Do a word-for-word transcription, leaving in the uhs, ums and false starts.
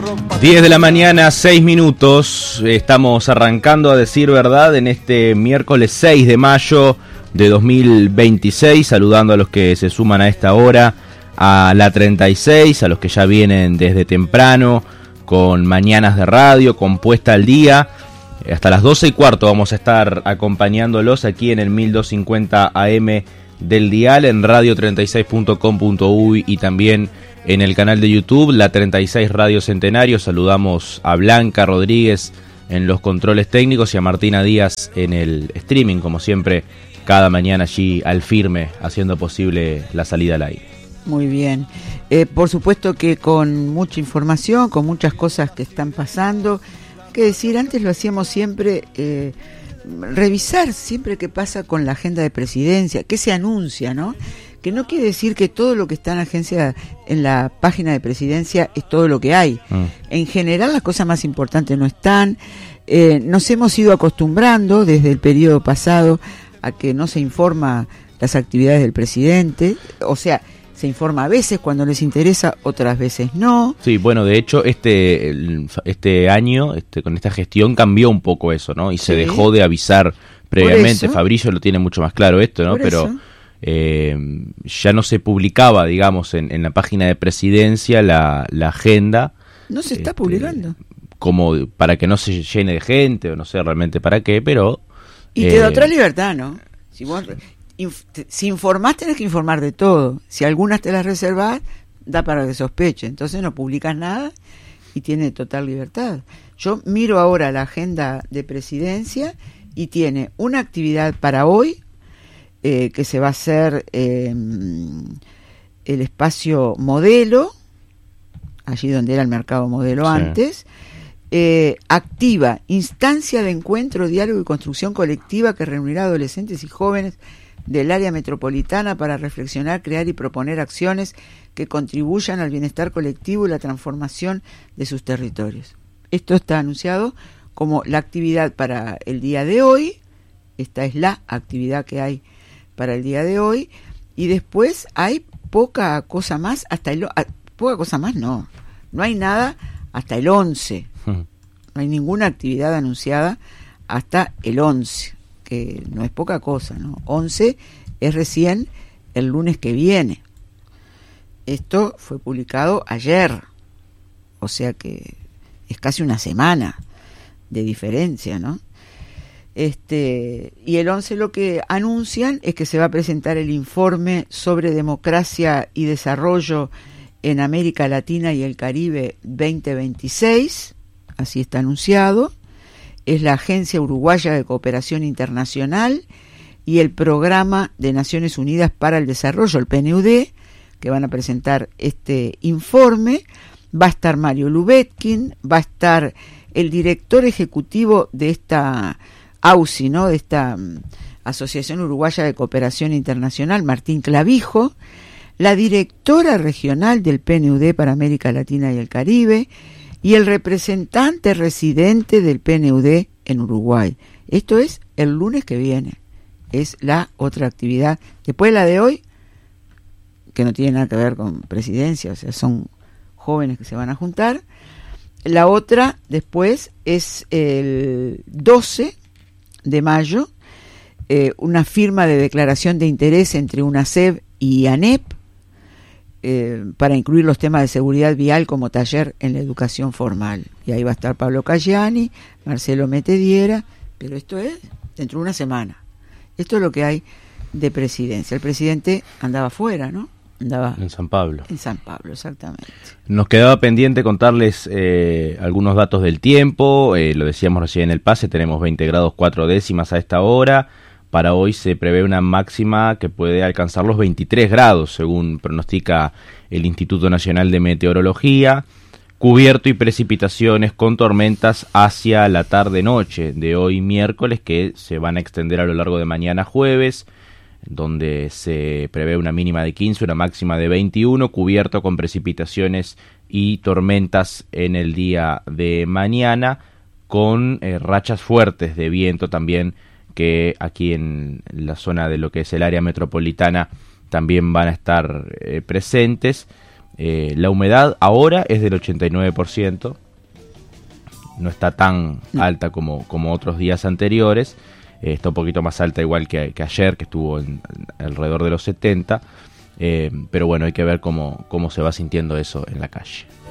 diez de la mañana, seis minutos. Estamos arrancando, a decir verdad, en este miércoles seis de mayo de dos mil veintiséis. Saludando a los que se suman a esta hora, a la treinta y seis, a los que ya vienen desde temprano, con mañanas de radio, con puesta al día. Hasta las doce y cuarto vamos a estar acompañándolos aquí en el mil doscientos cincuenta A M del dial, en radio treinta y seis punto com punto uy y también en el canal de YouTube, la treinta y seis Radio Centenario. Saludamos a Blanca Rodríguez en los controles técnicos y a Martina Díaz en el streaming, como siempre, cada mañana allí al firme, haciendo posible la salida al aire. Muy bien. Eh, por supuesto que con mucha información, con muchas cosas que están pasando. Hay que decir, antes lo hacíamos siempre, eh, revisar siempre qué pasa con la agenda de presidencia, qué se anuncia, ¿no? Que no quiere decir que todo lo que está en la agencia, en la página de presidencia, es todo lo que hay. Mm. En general las cosas más importantes no están. Eh, nos hemos ido acostumbrando desde el periodo pasado a que no se informa las actividades del presidente, o sea, se informa a veces cuando les interesa, otras veces no. Sí, bueno, de hecho este este año, este, con esta gestión cambió un poco eso, ¿no? Y sí, se dejó de avisar previamente. Fabrizio lo tiene mucho más claro esto, ¿no? Pero eh, ya no se publicaba, digamos, en, en la página de presidencia la, la agenda. No se está este, publicando. Como para que no se llene de gente, o no sé realmente para qué, pero... Y te eh, da otra libertad, ¿no? Si vos... Si informás, tenés que informar de todo. Si algunas te las reservás, da para que sospeche. Entonces no publicas nada y tiene total libertad. Yo miro ahora la agenda de presidencia y tiene una actividad para hoy, eh, que se va a hacer eh, el espacio Modelo, allí donde era el mercado Modelo, sí, antes. Eh, activa instancia de encuentro, diálogo y construcción colectiva que reunirá adolescentes y jóvenes del área metropolitana para reflexionar, crear y proponer acciones que contribuyan al bienestar colectivo y la transformación de sus territorios. Esto está anunciado como la actividad para el día de hoy. Esta es la actividad que hay para el día de hoy, y después hay poca cosa más hasta el poca cosa más no, no hay nada hasta el once. No hay ninguna actividad anunciada hasta el once. Que no es poca cosa, ¿no? once es recién el lunes que viene. Esto fue publicado ayer, o sea que es casi una semana de diferencia, ¿no? Este, y el once lo que anuncian es que se va a presentar el informe sobre democracia y desarrollo en América Latina y el Caribe veinte veintiséis, así está anunciado. Es la Agencia Uruguaya de Cooperación Internacional y el Programa de Naciones Unidas para el Desarrollo, el P N U D, que van a presentar este informe. Va a estar Mario Lubetkin, va a estar el director ejecutivo de esta A U C I, ¿no? De esta um, Asociación Uruguaya de Cooperación Internacional, Martín Clavijo, la directora regional del P N U D para América Latina y el Caribe, y el representante residente del P N U D en Uruguay. Esto es el lunes que viene. Es la otra actividad. Después la de hoy, que no tiene nada que ver con presidencia, o sea, son jóvenes que se van a juntar. La otra después es el doce de mayo, eh, una firma de declaración de interés entre UNACEF y ANEP, Eh, para incluir los temas de seguridad vial como taller en la educación formal. Y ahí va a estar Pablo Caggiani, Marcelo Metediera, pero esto es dentro de una semana. Esto es lo que hay de presidencia. El presidente andaba afuera, ¿no? Andaba en San Pablo. En San Pablo, exactamente. Nos quedaba pendiente contarles eh, algunos datos del tiempo. Eh, lo decíamos recién en el pase, tenemos veinte grados cuatro décimas a esta hora. Para hoy se prevé una máxima que puede alcanzar los veintitrés grados, según pronostica el Instituto Nacional de Meteorología. Cubierto y precipitaciones con tormentas hacia la tarde-noche de hoy miércoles, que se van a extender a lo largo de mañana jueves, donde se prevé una mínima de quince, una máxima de veintiuno, cubierto con precipitaciones y tormentas en el día de mañana, con eh, rachas fuertes de viento también, que aquí en la zona de lo que es el área metropolitana también van a estar eh, presentes. Eh, la humedad ahora es del ochenta y nueve por ciento, no está tan no. alta como, como otros días anteriores, eh, está un poquito más alta igual que, que ayer, que estuvo en, en alrededor de los setenta, eh, pero bueno, hay que ver cómo, cómo se va sintiendo eso en la calle.